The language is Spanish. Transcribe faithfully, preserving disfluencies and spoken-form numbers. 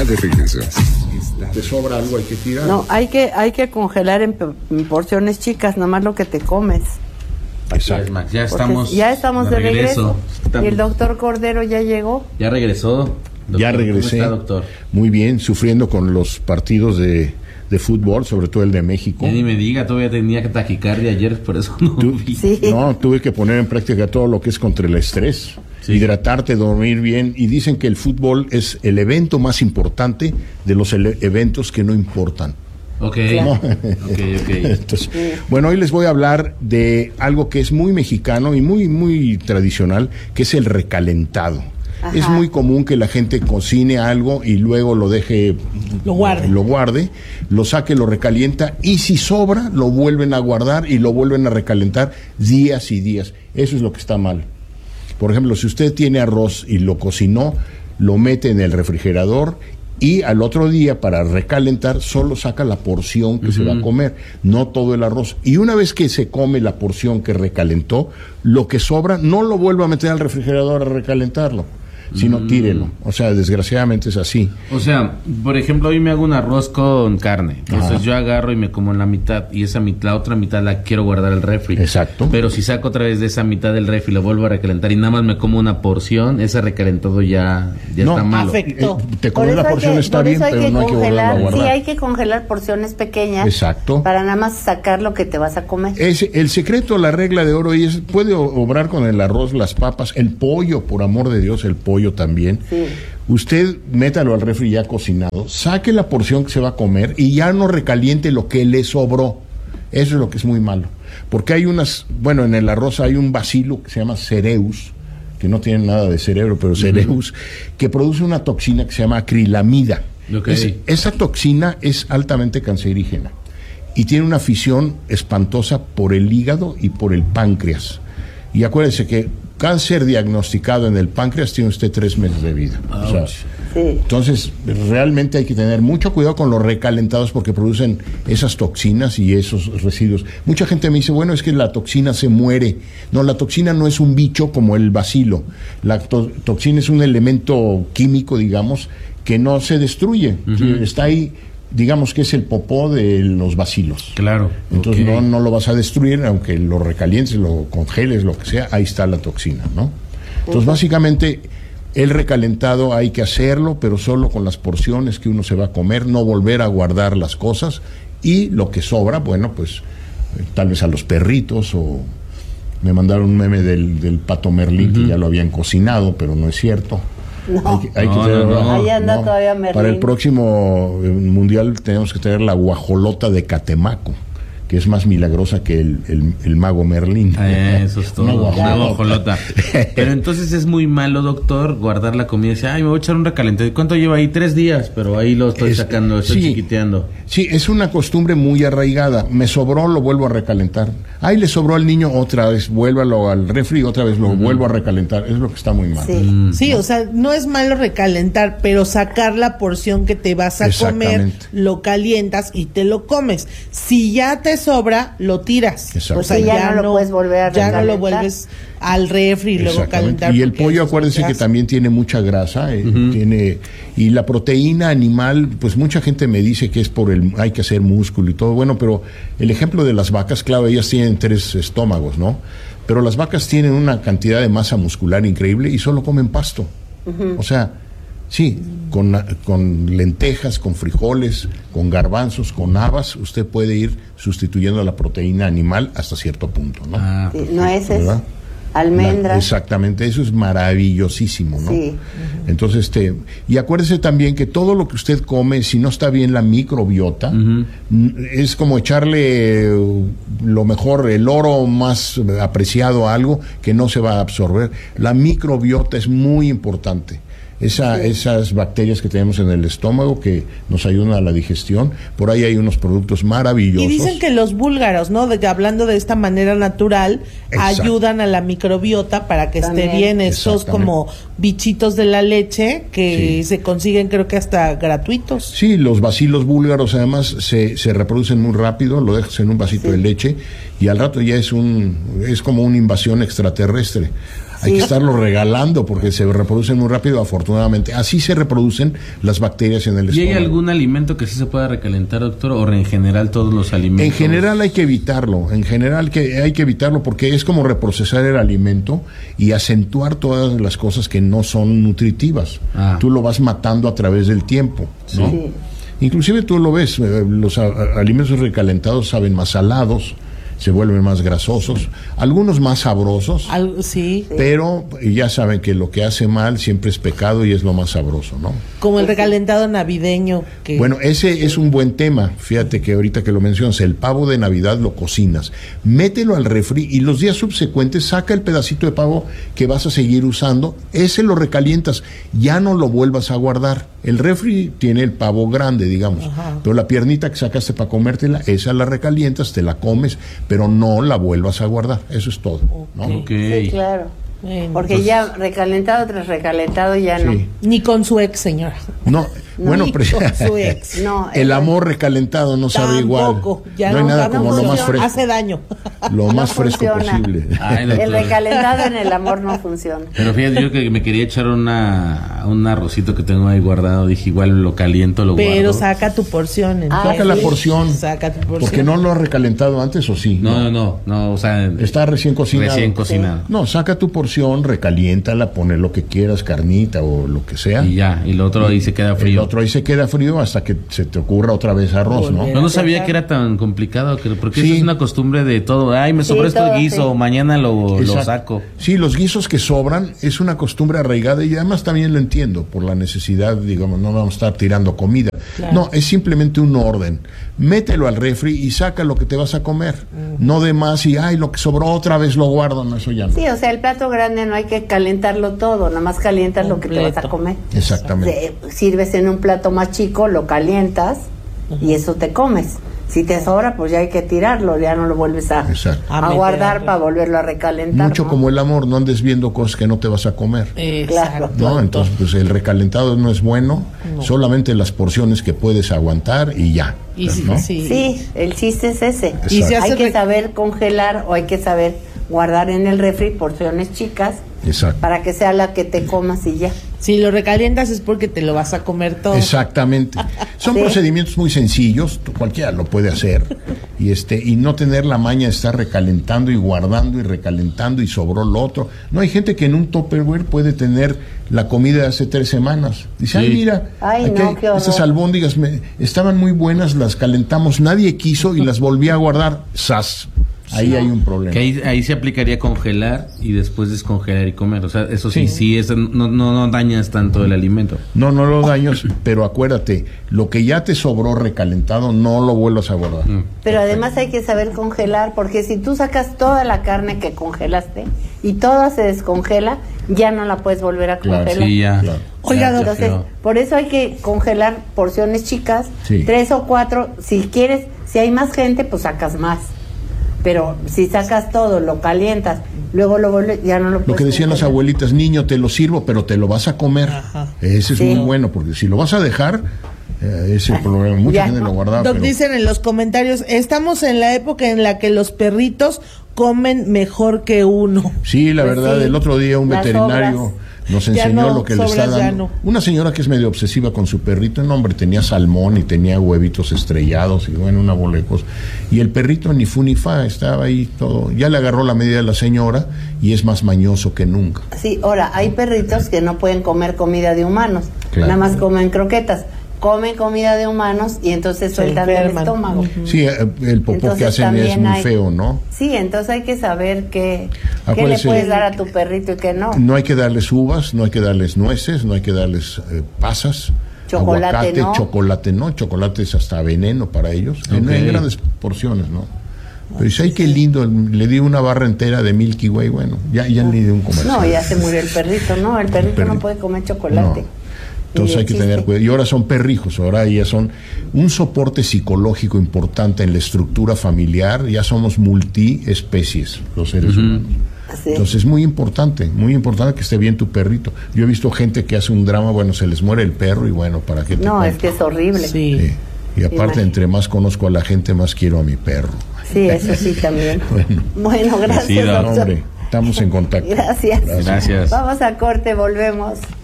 Ya de regreso. ¿Te sobra algo? Hay que tirar. No, hay que, hay que congelar en, en porciones chicas, nomás lo que te comes. Exacto. Ya estamos, ya estamos de regreso. regreso. ¿Y el doctor Cordero ya llegó? Ya regresó. Doctor, ya regresé. ¿Cómo está, doctor? Muy bien, sufriendo con los partidos de, de fútbol, sobre todo el de México. Ya ni me diga, todavía tenía taquicardia ayer, por eso no Tu, vi. Sí. No, tuve que poner en práctica todo lo que es contra el estrés. Sí. Hidratarte, dormir bien. Y dicen que el fútbol es el evento más importante de los ele- eventos que no importan. Ok, ¿No? okay, okay. Entonces, bueno, hoy les voy a hablar de algo que es muy mexicano y muy, muy tradicional, que es el recalentado. Ajá. Es muy común que la gente cocine algo y luego lo deje, lo guarde. lo guarde, lo saque, lo recalienta y si sobra lo vuelven a guardar y lo vuelven a recalentar días y días. Eso es lo que está mal. Por ejemplo, si usted tiene arroz y lo cocinó, lo mete en el refrigerador y al otro día para recalentar solo saca la porción que uh-huh. se va a comer, no todo el arroz. Y una vez que se come la porción que recalentó, lo que sobra no lo vuelva a meter al refrigerador a recalentarlo, sino mm. tírelo. O sea, desgraciadamente es así. O sea, por ejemplo, hoy me hago un arroz con carne. Entonces Ajá. yo agarro y me como en la mitad y esa mitad, la otra mitad la quiero guardar al refri. Exacto. Pero si saco otra vez de esa mitad del refri y lo vuelvo a recalentar y nada más me como una porción, ese recalentado ya, ya no, está malo. Afectó. Eh, te comes la porción, que, está bien, pero no hay que volverlo a guardar. Sí, hay que congelar porciones pequeñas. Exacto. Para nada más sacar lo que te vas a comer. Es, el secreto, la regla de oro, y es, puede obrar con el arroz, las papas, el pollo, por amor de Dios, el pollo también. Sí. Usted métalo al refri ya cocinado, saque la porción que se va a comer y ya no recaliente lo que le sobró. Eso es lo que es muy malo. Porque hay unas, bueno, en el arroz hay un bacilo que se llama cereus, que no tiene nada de cerebro, pero cereus, uh-huh. que produce una toxina que se llama acrilamida. Okay. Es, esa toxina es altamente cancerígena y tiene una afición espantosa por el hígado y por el páncreas. Y acuérdese que cáncer diagnosticado en el páncreas tiene usted tres meses de vida. O sea, sí. Entonces, realmente hay que tener mucho cuidado con los recalentados porque producen esas toxinas y esos residuos. Mucha gente me dice, bueno, es que la toxina se muere. No, la toxina no es un bicho como el bacilo. La to- toxina es un elemento químico, digamos, que no se destruye. Uh-huh. Está ahí, digamos que es el popó de los bacilos. Claro. Entonces okay. no, no lo vas a destruir, aunque lo recalientes, lo congeles, lo que sea, ahí está la toxina, ¿no? Entonces uh-huh. básicamente el recalentado hay que hacerlo, pero solo con las porciones que uno se va a comer, no volver a guardar las cosas y lo que sobra, bueno, pues eh, tal vez a los perritos o me mandaron un meme del, del pato Merlín uh-huh. que ya lo habían cocinado, pero no es cierto. No, hay que, hay no, que tener, no, no. Ahí anda no. todavía Merlín. Para el próximo eh, mundial tenemos que tener la guajolota de Catemaco, que es más milagrosa que el, el, el mago Merlín. Eh, eso es todo, una una guajolota. Pero entonces es muy malo, doctor, guardar la comida y decir, ay, me voy a echar un recalentado. ¿Cuánto lleva ahí? Tres días, pero ahí lo estoy es, sacando, estoy sí, chiquiteando. Sí, es una costumbre muy arraigada. Me sobró, lo vuelvo a recalentar. Ay, le sobró al niño, otra vez, vuélvalo al refri, otra vez lo uh-huh. vuelvo a recalentar. Es lo que está muy mal. Sí. Uh-huh. sí, o sea, no es malo recalentar, pero sacar la porción que te vas a comer, lo calientas y te lo comes. Si ya te sobra, lo tiras. O sea, ya, ya no lo puedes volver a recalentar. Ya no lo vuelves al refri y luego calentar. Y el pollo, acuérdense que también tiene mucha grasa, eh, uh-huh. tiene y la proteína animal, pues mucha gente me dice que es por el, hay que hacer músculo y todo, bueno, pero el ejemplo de las vacas, claro, ellas tienen tres estómagos, ¿no? Pero las vacas tienen una cantidad de masa muscular increíble y solo comen pasto. Uh-huh. O sea, sí, con, con lentejas, con frijoles, con garbanzos, con habas, usted puede ir sustituyendo la proteína animal hasta cierto punto, ¿no? Ah, sí, nueces, ¿verdad? Almendras. La, exactamente, eso es maravillosísimo, ¿no? Sí. Uh-huh. Entonces, este, y acuérdese también que todo lo que usted come, si no está bien la microbiota, uh-huh. es como echarle lo mejor, el oro más apreciado a algo que no se va a absorber. La microbiota es muy importante. Esa, sí. Esas bacterias que tenemos en el estómago que nos ayudan a la digestión, por ahí hay unos productos maravillosos. Y dicen que los búlgaros, ¿no? De, hablando de esta manera natural, exacto. ayudan a la microbiota para que También. esté bien. Esos como bichitos de la leche que sí. se consiguen, creo que hasta gratuitos. Sí, los bacilos búlgaros además se, se reproducen muy rápido, lo dejas en un vasito sí. de leche y al rato ya es un es como una invasión extraterrestre. hay que estarlo regalando porque se reproducen muy rápido, afortunadamente. Así se reproducen las bacterias en el estómago. ¿Y hay algún alimento que sí se pueda recalentar, doctor, o en general todos los alimentos? En general hay que evitarlo, en general que hay que evitarlo porque es como reprocesar el alimento y acentuar todas las cosas que no son nutritivas. Ah. Tú lo vas matando a través del tiempo, ¿no? Sí. Inclusive tú lo ves, los alimentos recalentados saben más salados, se vuelven más grasosos, algunos más sabrosos, Al, sí. pero ya saben que lo que hace mal siempre es pecado y es lo más sabroso, ¿no? Como el recalentado navideño. Que... Bueno, ese sí. es un buen tema, fíjate que ahorita que lo mencionas, el pavo de Navidad lo cocinas, mételo al refri y los días subsecuentes saca el pedacito de pavo que vas a seguir usando, ese lo recalientas, ya no lo vuelvas a guardar. El refri tiene el pavo grande, digamos, Ajá. pero la piernita que sacaste para comértela, esa la recalientas, te la comes, pero no la vuelvas a guardar. Eso es todo, ¿no? Okay. Sí, claro. Bueno, porque pues, ya recalentado tras recalentado ya sí. no. Ni con su ex, señora. No, no bueno, pero su ex. No, el amor recalentado no sabe igual. Ya no hay no, nada no como funciona, lo más fresco. Hace daño. Lo no más fresco funciona. posible. Ay, el recalentado en el amor no funciona. Pero fíjate, yo que me quería echar una un arrocito que tengo ahí guardado, dije igual lo caliento, lo pero guardo. Pero saca tu porción. Ah, saca sí. la porción. Saca tu porción. Porque no lo has recalentado antes o sí. No, no, no, no, o sea, está recién cocinado. Recién cocinado. Sí. No, saca tu porción, recaliéntala, pone lo que quieras, carnita o lo que sea. Y ya, y el otro ahí se queda frío. El otro ahí se queda frío hasta que se te ocurra otra vez arroz, ¿no? No, no sabía que era tan complicado, porque sí. eso es una costumbre de todo. Ay, me sobró sí, esto guiso, sí. mañana lo, lo saco. Sí, los guisos que sobran es una costumbre arraigada y además también lo entiendo, por la necesidad, digamos, no vamos a estar tirando comida. Claro. No, es simplemente un orden. Mételo al refri y saca lo que te vas a comer. Uh-huh. No de más y, ay, lo que sobró otra vez lo guardo, no, eso ya no. Sí, o sea, el plato grande no hay que calentarlo todo, nada más calientas Completo. Lo que te vas a comer. Exactamente. De, sirves en un plato más chico, lo calientas uh-huh. y eso te comes. Si te sobra, pues ya hay que tirarlo, ya no lo vuelves a, a guardar para volverlo a recalentar. Mucho ¿no? como el amor, no andes viendo cosas que no te vas a comer. Claro. ¿No? Entonces, pues el recalentado no es bueno, no. solamente las porciones que puedes aguantar y ya. Y ¿no? sí, sí, el chiste es ese. Y hay que saber congelar o hay que saber guardar en el refri porciones chicas. Exacto. Para que sea la que te comas y ya. Si lo recalientas es porque te lo vas a comer todo. Exactamente. Son ¿sí? procedimientos muy sencillos, cualquiera lo puede hacer. Y este y no tener la maña de estar recalentando y guardando y recalentando y sobró lo otro. No, hay gente que en un Tupperware puede tener la comida de hace tres semanas. Dice, sí. ay, mira, ay, no, qué horror. Estas albóndigas me, estaban muy buenas, las calentamos, nadie quiso y las volví a guardar. ¡Sas! Ahí sí, hay un problema. Que ahí, ahí se aplicaría congelar y después descongelar y comer. O sea, eso sí, sí, sí es, no, no, no dañas tanto el alimento. No, no lo dañas, pero acuérdate, lo que ya te sobró recalentado, no lo vuelvas a guardar. Mm. Pero además hay que saber congelar, porque si tú sacas toda la carne que congelaste y toda se descongela, ya no la puedes volver a congelar. Claro, sí, ya. Claro. Oiga, ya, entonces, ya, por eso hay que congelar porciones chicas, sí. tres o cuatro. Si quieres, si hay más gente, pues sacas más. Pero si sacas todo, lo calientas, luego lo vuelves, ya no lo puedes. Lo que decían congelar. Las abuelitas, niño, te lo sirvo, pero te lo vas a comer. Ajá. Ese es sí. muy bueno, porque si lo vas a dejar, eh, ese es el problema. Mucha ya. gente lo guardaba. Doc, pero... dicen en los comentarios, estamos en la época en la que los perritos comen mejor que uno. Sí, la pues verdad, sí. el otro día un Las veterinario... Obras. Nos enseñó no, lo que le está dando. No. Una señora que es medio obsesiva con su perrito, no, hombre, tenía salmón y tenía huevitos estrellados y bueno, una bola de cosas. Y el perrito ni fu ni fa, estaba ahí todo. Ya le agarró la medida a la señora y es más mañoso que nunca. Sí, ahora, hay perritos que no pueden comer comida de humanos, claro. nada más comen croquetas. Comen comida de humanos y entonces sueltan el estómago. Uh-huh. Sí, el popó entonces, que hacen es muy hay, feo, ¿no? Sí, entonces hay que saber qué, qué le puedes dar a tu perrito y qué no. No hay que darles uvas, no hay que darles nueces, no hay que darles eh, pasas, chocolate aguacate, no. chocolate no, chocolate es hasta veneno para ellos, okay. en, en grandes porciones, ¿no? Pero dice, ay, qué lindo, le di una barra entera de Milky Way, bueno, ya, ya no. le di un comercial. No, ya se murió el perrito, no, el perrito, el perrito. no puede comer chocolate. No. Entonces hay que tener cuidado. Y ahora son perrijos, ahora ya son un soporte psicológico importante en la estructura familiar, ya somos multiespecies los seres uh-huh. humanos. Sí. Entonces es muy importante, muy importante que esté bien tu perrito. Yo he visto gente que hace un drama, bueno, se les muere el perro y bueno, ¿para qué te No, cuento? Es que es horrible. Sí. Sí. Y aparte, entre más conozco a la gente, más quiero a mi perro. Sí, eso sí también. bueno. bueno, gracias, sí, doctor. Hombre. Estamos en contacto. Gracias. Gracias. Vamos a corte, volvemos.